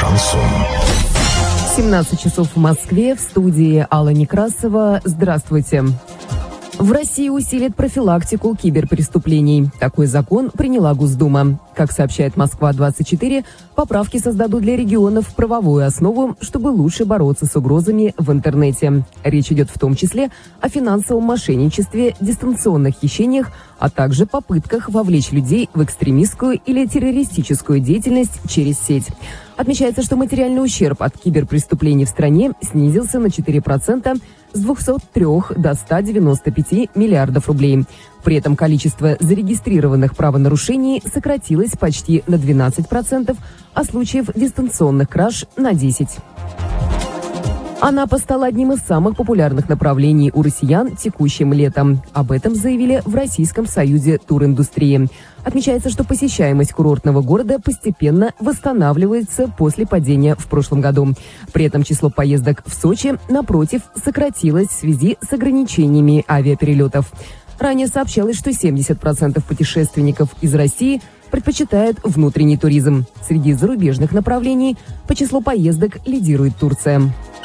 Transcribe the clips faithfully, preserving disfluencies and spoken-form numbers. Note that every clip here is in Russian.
Шансон. семнадцать часов в Москве, в студии Алла Некрасова. Здравствуйте. В России усилит профилактику киберпреступлений. Такой закон приняла Госдума. Как сообщает Москва двадцать четыре, поправки создадут для регионов правовую основу, чтобы лучше бороться с угрозами в интернете. Речь идет в том числе о финансовом мошенничестве, дистанционных хищениях, а также попытках вовлечь людей в экстремистскую или террористическую деятельность через сеть. Отмечается, что материальный ущерб от киберпреступлений в стране снизился на четыре процента с двухсот трёх до ста девяноста пяти миллиардов рублей. При этом количество зарегистрированных правонарушений сократилось почти на двенадцать процентов, а случаев дистанционных краж на десять процентов. Анапа стала одним из самых популярных направлений у россиян текущим летом. Об этом заявили в Российском союзе туриндустрии. Отмечается, что посещаемость курортного города постепенно восстанавливается после падения в прошлом году. При этом число поездок в Сочи, напротив, сократилось в связи с ограничениями авиаперелетов. Ранее сообщалось, что семьдесят процентов путешественников из России предпочитают внутренний туризм. Среди зарубежных направлений по числу поездок лидирует Турция.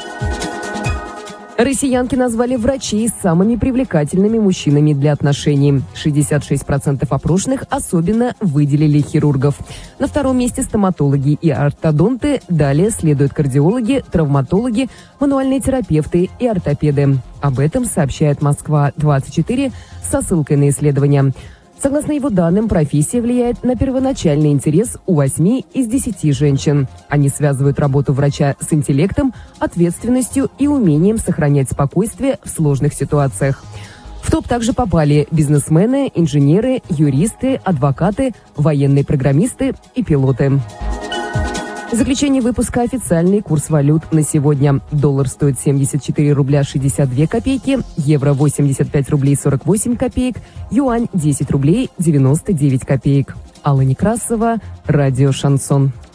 Россиянки назвали врачей самыми привлекательными мужчинами для отношений. шестьдесят шесть процентов опрошенных особенно выделили хирургов. На втором месте стоматологи и ортодонты, далее следуют кардиологи, травматологи, мануальные терапевты и ортопеды. Об этом сообщает Москва двадцать четыре со ссылкой на исследования. Согласно его данным, профессия влияет на первоначальный интерес у восьми из десяти женщин. Они связывают работу врача с интеллектом, ответственностью и умением сохранять спокойствие в сложных ситуациях. В топ также попали бизнесмены, инженеры, юристы, адвокаты, военные программисты и пилоты. В заключение выпуска официальный курс валют на сегодня. Доллар стоит семьдесят четыре рубля шестьдесят две копейки, евро восемьдесят пять рублей сорок восемь копеек, юань десять рублей девяносто девять копеек. Алла Некрасова, радио «Шансон».